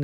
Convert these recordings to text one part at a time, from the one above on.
talking to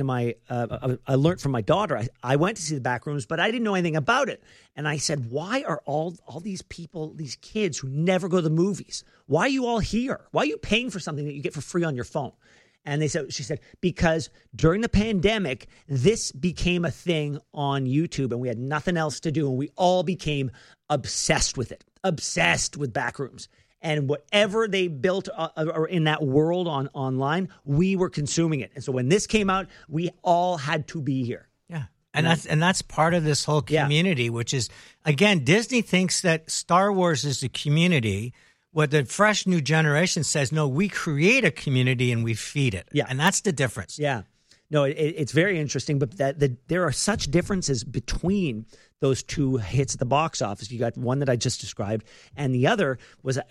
I learned from my daughter. I went to see the back rooms, but I didn't know anything about it. And I said, why are all these people, these kids who never go to the movies, why are you all here? Why are you paying for something that you get for free on your phone? And she said, because during the pandemic, this became a thing on YouTube and we had nothing else to do. And we all became obsessed with it, obsessed with Backrooms. And whatever they built or in that world online, we were consuming it. And so when this came out, we all had to be here. Yeah. And that's part of this whole community, which is, again, Disney thinks that Star Wars is a community. What the fresh new generation says, no, we create a community and we feed it. Yeah. And that's the difference. Yeah. No, it's very interesting, but there are such differences between those two hits at the box office. You got one that I just described, and the other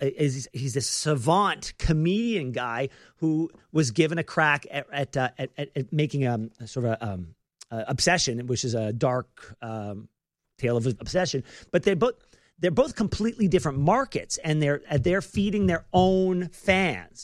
he's a savant comedian guy who was given a crack at making a sort of Obsession, which is a dark tale of obsession. But they're both completely different markets, and they're feeding their own fans.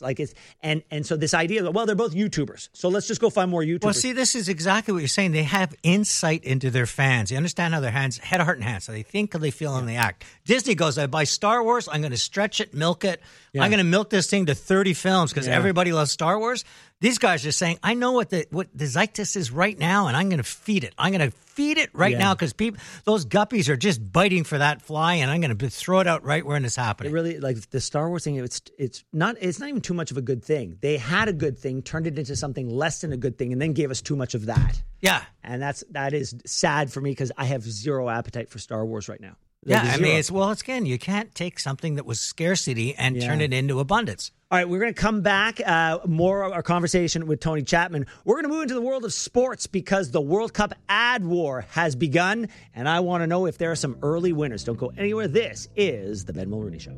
And so this idea that, well, they're both YouTubers, so let's just go find more YouTubers. Well, see, this is exactly what you're saying. They have insight into their fans. They understand how their head, heart, and hands. So they think, how they feel, and they act. Disney goes, I buy Star Wars. I'm going to stretch it, milk it. Yeah. I'm going to milk this thing to 30 films because everybody loves Star Wars. These guys are saying, I know what the zeitgeist is right now, and I'm going to feed it. I'm going to feed it right now because those guppies are just biting for that fly, and I'm going to throw it out right when it's happening. It really, like the Star Wars thing, it's not even too much of a good thing. They had a good thing, turned it into something less than a good thing, and then gave us too much of that. Yeah. And that is sad for me because I have zero appetite for Star Wars right now. I mean, again, you can't take something that was scarcity and turn it into abundance. All right, we're going to come back, more of our conversation with Tony Chapman. We're going to move into the world of sports because the World Cup ad war has begun, and I want to know if there are some early winners. Don't go anywhere. This is the Ben Mulroney Show.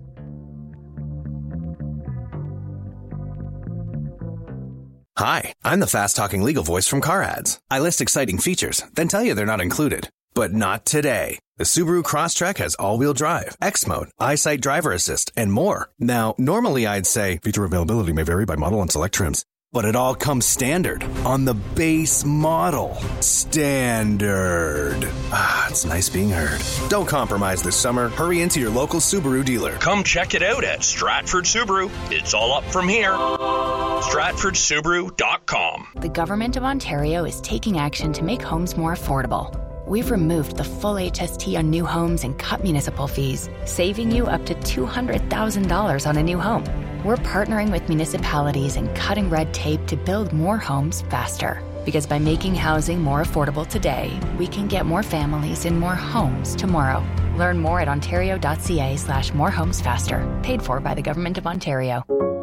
Hi, I'm the fast-talking legal voice from Car Ads. I list exciting features, then tell you they're not included. But not today. The Subaru Crosstrek has all-wheel drive, X-Mode, EyeSight Driver Assist, and more. Now, normally I'd say feature availability may vary by model and select trims, but it all comes standard on the base model. Standard. Ah, it's nice being heard. Don't compromise this summer. Hurry into your local Subaru dealer. Come check it out at Stratford Subaru. It's all up from here. StratfordSubaru.com. The Government of Ontario is taking action to make homes more affordable. We've removed the full HST on new homes and cut municipal fees, saving you up to $200,000 on a new home. We're partnering with municipalities and cutting red tape to build more homes faster. Because by making housing more affordable today, we can get more families in more homes tomorrow. Learn more at ontario.ca/morehomesfaster. Paid for by the Government of Ontario.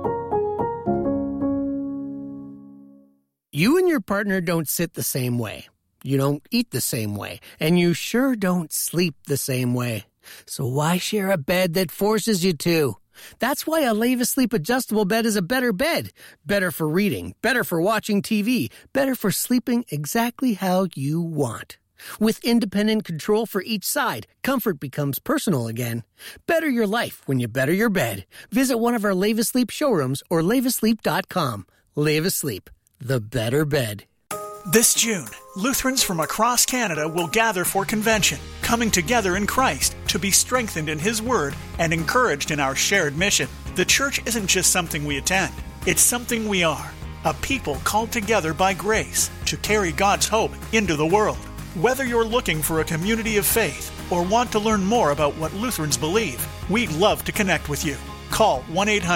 You and your partner don't sit the same way. You don't eat the same way, and you sure don't sleep the same way. So why share a bed that forces you to? That's why a Leva Sleep adjustable bed is a better bed. Better for reading, better for watching TV, better for sleeping exactly how you want. With independent control for each side, comfort becomes personal again. Better your life when you better your bed. Visit one of our Leva Sleep showrooms or levasleep.com. Leva Sleep, the better bed. This June, Lutherans from across Canada will gather for convention, coming together in Christ to be strengthened in His Word and encouraged in our shared mission. The church isn't just something we attend, it's something we are, a people called together by grace to carry God's hope into the world. Whether you're looking for a community of faith or want to learn more about what Lutherans believe, we'd love to connect with you. Call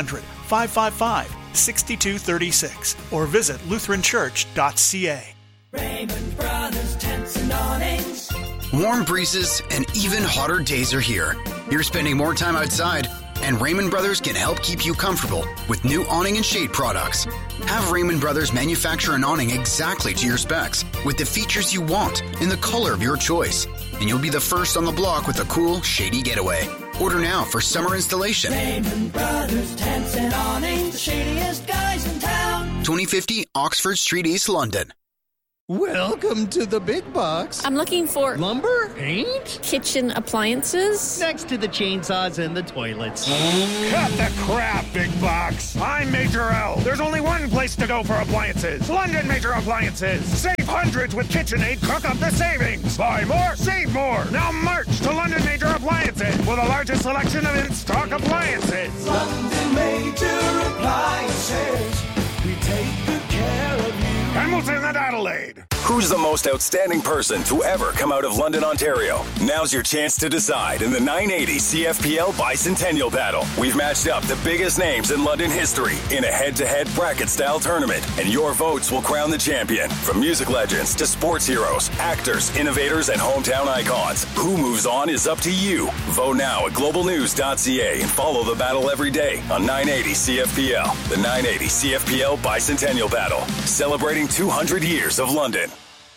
1-800-555-6236 or visit lutheranchurch.ca. Raymond Brothers Tents and Awnings. Warm breezes and even hotter days are here. You're spending more time outside, and Raymond Brothers can help keep you comfortable with new awning and shade products. Have Raymond Brothers manufacture an awning exactly to your specs with the features you want in the color of your choice. And you'll be the first on the block with a cool, shady getaway. Order now for summer installation. Raymond Brothers Tents and Awnings, the shadiest guys in town. 2050 Oxford Street, East London. Welcome to the big box. I'm looking for lumber, paint, kitchen appliances. Next to the chainsaws and the toilets. Cut the crap, big box. I'm Major L. There's only one place to go for appliances. London Major Appliances. Save hundreds with KitchenAid. Cook up the savings. Buy more, save more. Now march to London Major Appliances with the largest selection of in-stock appliances. London Major Appliances. We take good care of you. Hamilton and Adelaide. Who's the most outstanding person to ever come out of London, Ontario? Now's your chance to decide in the 980 CFPL Bicentennial Battle. We've matched up the biggest names in London history in a head-to-head bracket-style tournament, and your votes will crown the champion. From music legends to sports heroes, actors, innovators, and hometown icons, who moves on is up to you. Vote now at globalnews.ca and follow the battle every day on 980 CFPL. The 980 CFPL Bicentennial Battle, celebrating 200 years of London.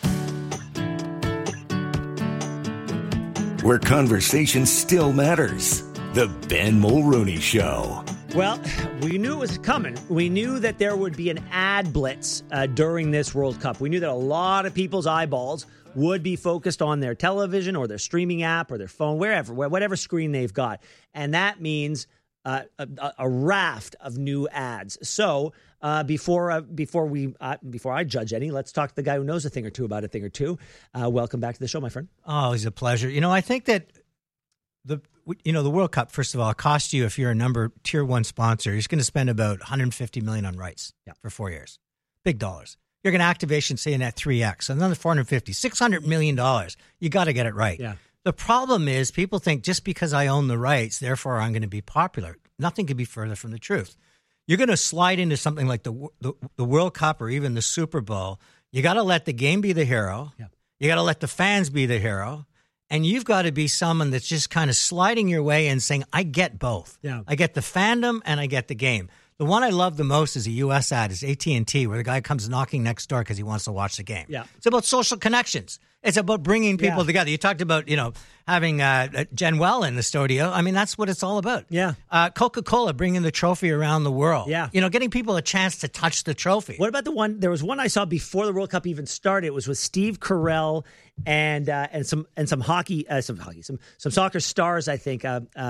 Where conversation still matters. The Ben Mulrooney Show. Well, we knew it was coming. We knew that there would be an ad blitz during this World Cup. We knew that a lot of people's eyeballs would be focused on their television or their streaming app or their phone, whatever screen they've got. And that means a raft of new ads. So before I judge any, let's talk to the guy who knows a thing or two about a thing or two. Welcome back to the show, my friend. Oh, it's a pleasure. I think that the World Cup, first of all, costs you, if you're a tier 1 sponsor, you're going to spend about $150 million on rights for 4 years. Big dollars. You're going to activation, say, in that 3X, another $450, $600 million. You got to get it right. Yeah. The problem is people think just because I own the rights, therefore I'm going to be popular. Nothing could be further from the truth. You're going to slide into something like the World Cup or even the Super Bowl. You got to let the game be the hero. Yeah. You got to let the fans be the hero. And you've got to be someone that's just kind of sliding your way and saying, I get both. Yeah. I get the fandom and I get the game. The one I love the most is a U.S. ad, is AT&T, where the guy comes knocking next door because he wants to watch the game. Yeah. It's about social connections. It's about bringing people together. You talked about, having Jen Well in the studio. I mean, that's what it's all about. Yeah. Coca-Cola bringing the trophy around the world. Yeah. Getting people a chance to touch the trophy. What about the one? There was one I saw before the World Cup even started. It was with Steve Carell and some soccer stars, I think.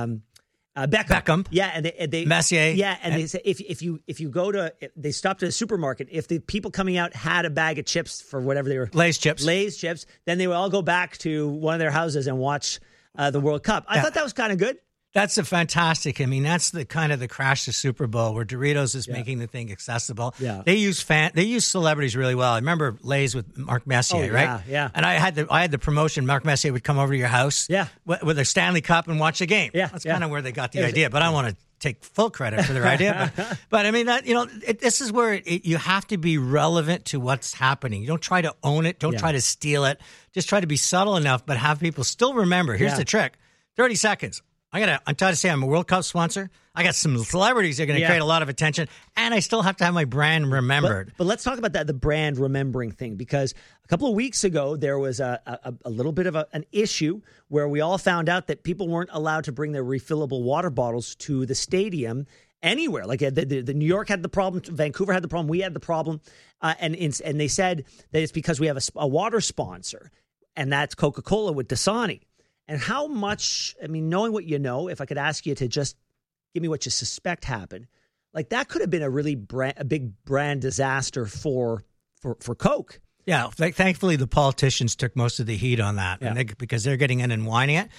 Beckham. Yeah, and they Messier. Yeah, and they say if you go to, they stopped at a supermarket. If the people coming out had a bag of chips for whatever they were, Lay's chips, then they would all go back to one of their houses and watch the World Cup. I thought that was kind of good. That's a fantastic. I mean, that's the kind of the crash to Super Bowl where Doritos is making the thing accessible. Yeah. They use celebrities really well. I remember Lay's with Mark Messier, right? Yeah. And I had the promotion. Mark Messier would come over to your house, with a Stanley Cup and watch a game. Yeah. That's kind of where they got the idea. But I want to take full credit for their idea. But I mean, that this is where you have to be relevant to what's happening. You don't try to own it. Don't try to steal it. Just try to be subtle enough, but have people still remember. Here's the trick: 30 seconds. I'm trying to say I'm a World Cup sponsor. I got some celebrities that are going to create a lot of attention, and I still have to have my brand remembered. But let's talk about the brand remembering thing, because a couple of weeks ago, there was a little bit of an issue where we all found out that people weren't allowed to bring their refillable water bottles to the stadium anywhere. Like the New York had the problem, Vancouver had the problem, we had the problem, and they said that it's because we have a water sponsor, and that's Coca-Cola with Dasani. And how much, I mean, knowing what you know, if I could ask you to just give me what you suspect happened, like that could have been a big brand disaster for Coke. Yeah, thankfully the politicians took most of the heat on that, because they're getting in and whining it.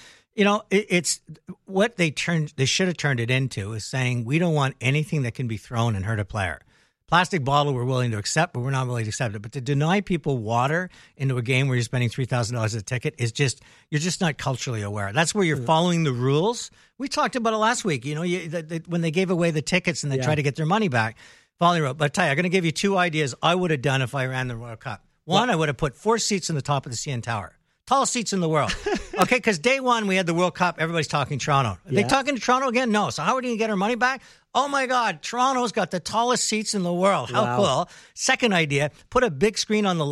It's what they should have turned it into is saying we don't want anything that can be thrown and hurt a player. Plastic bottle we're willing to accept, but we're not willing to accept it. But to deny people water into a game where you're spending $3,000 a ticket is you're just not culturally aware. That's where you're following the rules. We talked about it last week. When they gave away the tickets and they tried to get their money back, following the rule. But I tell you, I'm going to give you two ideas I would have done if I ran the World Cup. One, I would have put 4 seats in the top of the CN Tower. Tallest seats in the world. Okay, because day one we had the World Cup. Everybody's talking Toronto. Are they talking to Toronto again? No. So how are we going to get our money back? Oh, my God. Toronto's got the tallest seats in the world. How cool. Second idea, put a big screen on the lake.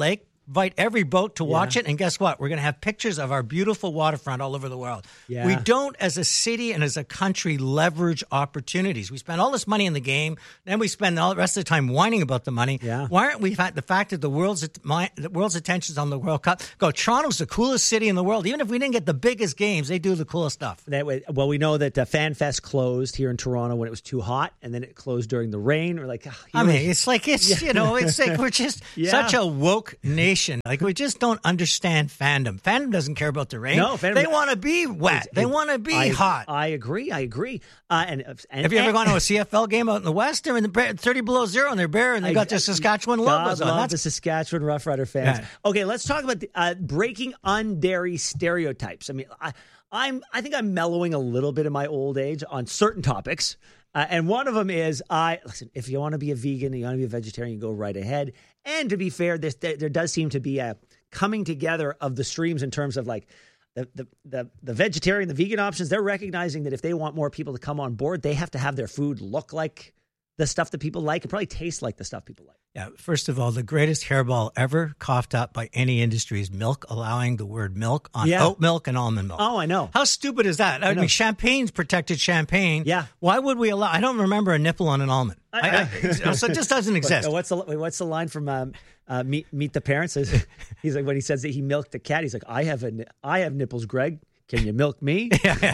invite every boat to watch it. And guess what? We're going to have pictures of our beautiful waterfront all over the world. Yeah. We don't, as a city and as a country, leverage opportunities. We spend all this money in the game, then we spend all the rest of the time whining about the money. Yeah. Why aren't we, the fact that the world's attention's on the World Cup? Toronto's the coolest city in the world. Even if we didn't get the biggest games, they do the coolest stuff. That way, well, we know that FanFest closed here in Toronto when it was too hot, and then it closed during the rain. We're like, it's like we're just such a woke nation. Like, we just don't understand fandom. Fandom doesn't care about the rain. No, they want to be wet. They want to be hot. I agree. And have you ever gone to a CFL game out in the West? They're in the 30 below zero, and they're bare, and they got their Saskatchewan logos on. Love the Saskatchewan Roughrider fans. Yeah. Okay, let's talk about breaking undairy stereotypes. I mean, I think I'm mellowing a little bit in my old age on certain topics. And one of them is, listen, if you want to be a vegan, you want to be a vegetarian, you go right ahead. And to be fair, there does seem to be a coming together of the streams in terms of like the vegetarian, the vegan options. They're recognizing that if they want more people to come on board, they have to have their food look like the stuff that people like and probably taste like the stuff people like. Yeah, first of all, the greatest hairball ever coughed up by any industry is milk, allowing the word milk on oat milk and almond milk. Oh, I know. How stupid is that? I mean, champagne's protected champagne. Yeah. Why would we allow? I don't remember a nipple on an almond. So it just doesn't exist. What's the line from Meet the Parents? He's like, when he says that he milked a cat, he's like, I have nipples, Greg. Can you milk me?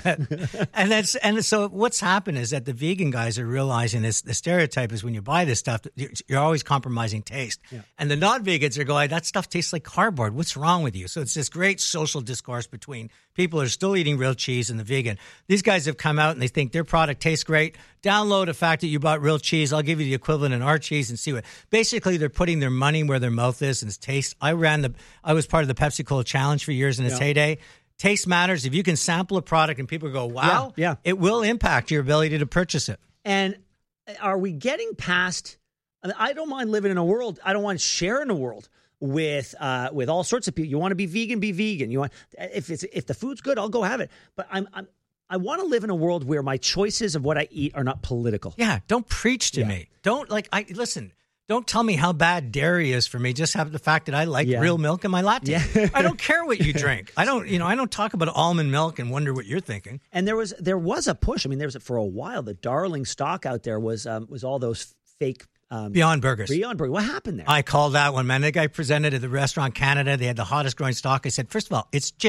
And so what's happened is that the vegan guys are realizing this. The stereotype is when you buy this stuff, you're always compromising taste. Yeah. And the non-vegans are going, that stuff tastes like cardboard. What's wrong with you? So it's this great social discourse between people who are still eating real cheese and the vegan. These guys have come out and they think their product tastes great. Download a fact that you bought real cheese. I'll give you the equivalent in our cheese and see what. Basically, they're putting their money where their mouth is and it's taste. I was part of the Pepsi Cola Challenge for years in its heyday. Taste matters. If you can sample a product and people go, wow, it will impact your ability to purchase it. And are we getting past, I don't mind living in a world, I don't want to share in a world with all sorts of people. You want to be vegan, be vegan. You want, if the food's good, I'll go have it. But I want to live in a world where my choices of what I eat are not political. Yeah, don't preach to me. Listen. Don't tell me how bad dairy is for me. Just have the fact that I like real milk in my latte. Yeah. I don't care what you drink. I don't talk about almond milk and wonder what you're thinking. And there was a push. I mean, for a while, the darling stock out there was all those fake Beyond Burgers. Beyond Burgers. What happened there? I called that one, man. The guy presented at the Restaurant Canada. They had the hottest growing stock. I said, first of all, it's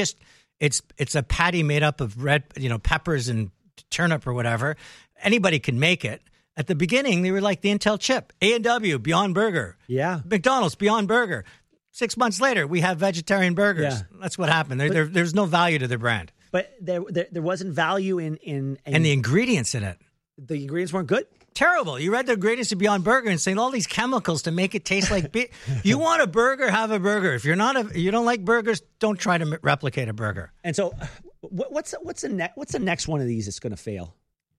a patty made up of red, peppers and turnip or whatever. Anybody can make it. At the beginning, they were like the Intel chip. A&W, Beyond Burger. Yeah. McDonald's, Beyond Burger. 6 months later, we have vegetarian burgers. Yeah. That's what happened. There's no value to their brand. But there wasn't value in and the ingredients in it. The ingredients weren't good? Terrible. You read the ingredients of Beyond Burger and saying all these chemicals to make it taste like beef. You want a burger, have a burger. If you don't like burgers, don't try to replicate a burger. And so what's the next one of these that's going to fail?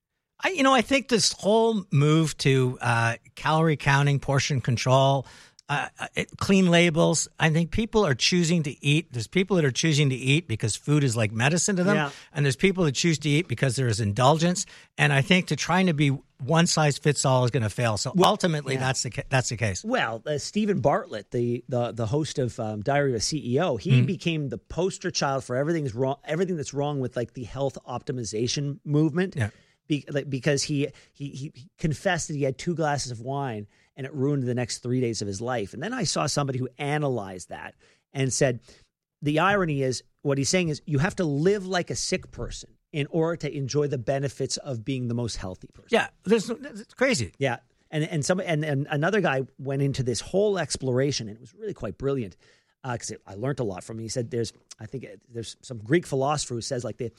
I think this whole move to calorie counting, portion control, clean labels, I think people are choosing to eat. There's people that are choosing to eat because food is like medicine to them. Yeah. And there's people that choose to eat because there is indulgence. And I think trying to be one size fits all is going to fail. So ultimately, that's the case. Well, Stephen Bartlett, the host of Diary of a CEO, he became the poster child for everything that's wrong with like the health optimization movement. Yeah. Because he confessed that he had 2 glasses of wine and it ruined the next 3 days of his life. And then I saw somebody who analyzed that and said, the irony is, what he's saying is you have to live like a sick person in order to enjoy the benefits of being the most healthy person. Yeah, it's crazy. Yeah. And another guy went into this whole exploration, and it was really quite brilliant because I learned a lot from him. He said there's some Greek philosopher who says like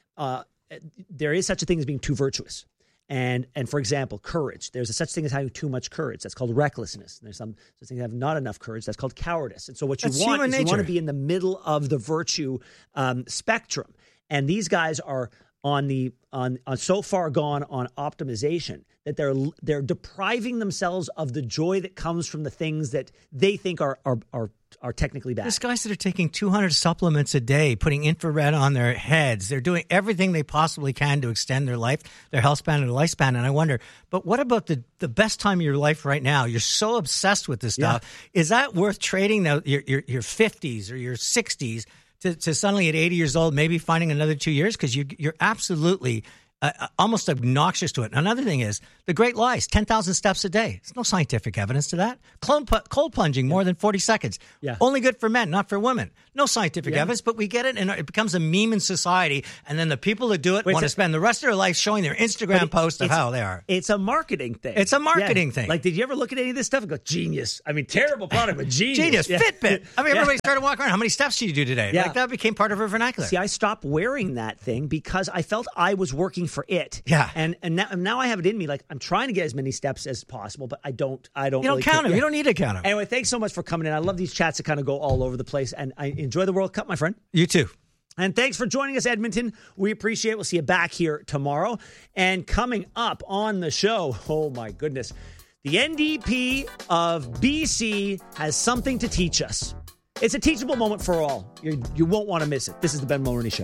there is such a thing as being too virtuous. And for example, courage. There's such thing as having too much courage. That's called recklessness. And there's some such thing as having not enough courage. That's called cowardice. And so what you want is you want to be in the middle of the virtue spectrum. And these guys are on so far gone on optimization that they're depriving themselves of the joy that comes from the things that they think are are technically bad. There's guys that are taking 200 supplements a day, putting infrared on their heads. They're doing everything they possibly can to extend their life, their health span, and their lifespan. And I wonder, but what about the best time of your life right now? You're so obsessed with this stuff. Is that worth trading your 50s or your 60s to suddenly at 80 years old, maybe finding another 2 years? Because you're absolutely almost obnoxious to it. Another thing is the great lies, 10,000 steps a day. There's no scientific evidence to that. Cold plunging more than 40 seconds. Only good for men, not for women. No scientific evidence, but we get it, and it becomes a meme in society. And then the people that do it want to spend the rest of their life showing their Instagram posts of how they are. It's a marketing thing. It's a marketing thing. Like, did you ever look at any of this stuff and go, genius? I mean, terrible product, but genius. Fitbit. I mean, everybody started walking around. How many steps did you do today? Like, that became part of our vernacular. See, I stopped wearing that thing because I felt I was working for it. Yeah. And now I have it in me. Like, I'm trying to get as many steps as possible, but I don't You don't really count them. You don't need to count them. Anyway, thanks so much for coming in. I love these chats that kind of go all over the place. And I enjoy the World Cup, my friend. You too. And thanks for joining us, Edmonton. We appreciate it. We'll see you back here tomorrow. And coming up on the show, oh my goodness, the NDP of BC has something to teach us. It's a teachable moment for all. You won't want to miss it. This is the Ben Mulroney Show.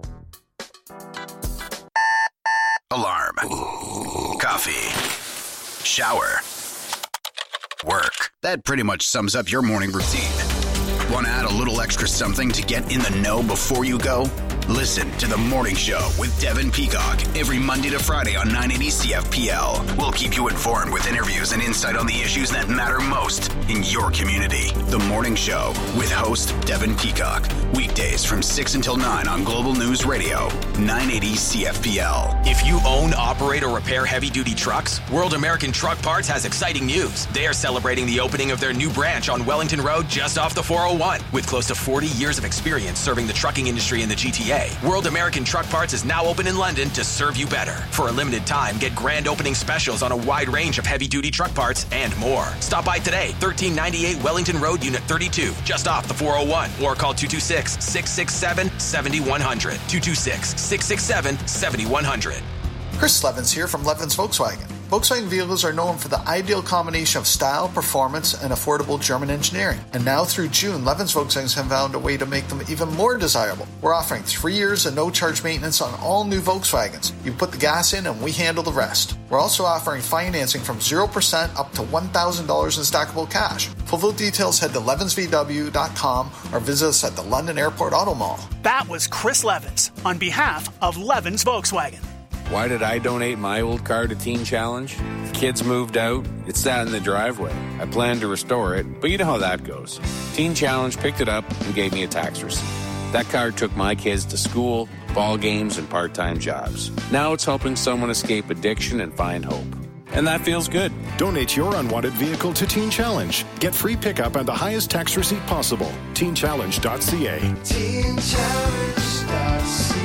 Alarm. Coffee. Shower. Work. That pretty much sums up your morning routine. Want to add a little extra something to get in the know before you go? Listen to The Morning Show with Devin Peacock every Monday to Friday on 980 CFPL. We'll keep you informed with interviews and insight on the issues that matter most in your community. The Morning Show with host Devin Peacock. Weekdays from 6 until 9 on Global News Radio, 980 CFPL. If you own, operate, or repair heavy-duty trucks, World American Truck Parts has exciting news. They are celebrating the opening of their new branch on Wellington Road just off the 401. With close to 40 years of experience serving the trucking industry in the GTA, World American Truck Parts is now open in London to serve you better. For a limited time, get grand opening specials on a wide range of heavy-duty truck parts and more. Stop by today, 1398 Wellington Road, Unit 32, just off the 401, or call 226-667-7100. 226-667-7100. Chris Levins here from Levins Volkswagen. Volkswagen vehicles are known for the ideal combination of style, performance, and affordable German engineering. And now through June, Levins Volkswagen have found a way to make them even more desirable. We're offering 3 years of no-charge maintenance on all new Volkswagens. You put the gas in and we handle the rest. We're also offering financing from 0% up to $1,000 in stackable cash. For full details, head to levinsvw.com or visit us at the London Airport Auto Mall. That was Chris Levins on behalf of Levins Volkswagen. Why did I donate my old car to Teen Challenge? The kids moved out. It sat in the driveway. I planned to restore it, but you know how that goes. Teen Challenge picked it up and gave me a tax receipt. That car took my kids to school, ball games, and part-time jobs. Now it's helping someone escape addiction and find hope. And that feels good. Donate your unwanted vehicle to Teen Challenge. Get free pickup and the highest tax receipt possible. TeenChallenge.ca. TeenChallenge.ca.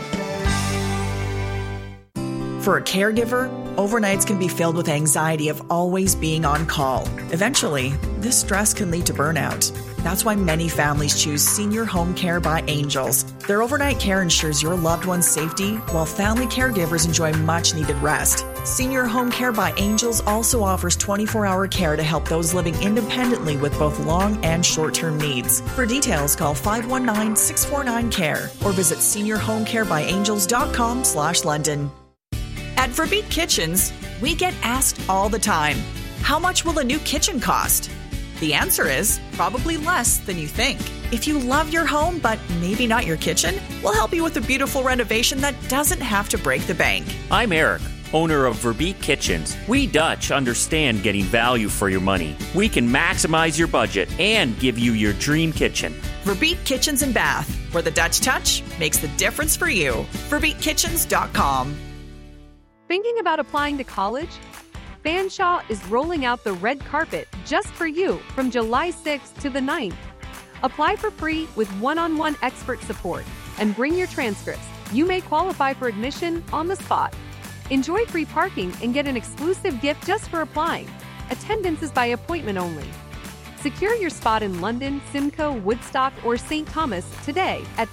For a caregiver, overnights can be filled with anxiety of always being on call. Eventually, this stress can lead to burnout. That's why many families choose Senior Home Care by Angels. Their overnight care ensures your loved one's safety, while family caregivers enjoy much-needed rest. Senior Home Care by Angels also offers 24-hour care to help those living independently with both long and short-term needs. For details, call 519-649-CARE or visit seniorhomecarebyangels.com/London. At Verbeek Kitchens, we get asked all the time, how much will a new kitchen cost? The answer is probably less than you think. If you love your home, but maybe not your kitchen, we'll help you with a beautiful renovation that doesn't have to break the bank. I'm Eric, owner of Verbeek Kitchens. We Dutch understand getting value for your money. We can maximize your budget and give you your dream kitchen. Verbeek Kitchens and Bath, where the Dutch touch makes the difference for you. VerbeekKitchens.com. Thinking about applying to college? Fanshawe is rolling out the red carpet just for you from July 6th to the 9th. Apply for free with one-on-one expert support and bring your transcripts. You may qualify for admission on the spot. Enjoy free parking and get an exclusive gift just for applying. Attendance is by appointment only. Secure your spot in London, Simcoe, Woodstock, or St. Thomas today at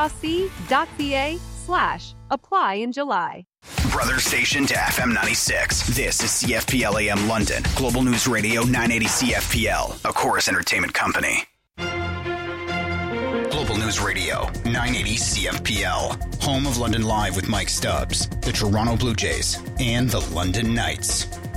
fanshawec.ca/apply in July. Brother station to FM 96. This is CFPL AM London. Global News Radio 980 CFPL, a Chorus Entertainment company. Global News Radio, 980 CFPL, home of London Live with Mike Stubbs, the Toronto Blue Jays, and the London Knights.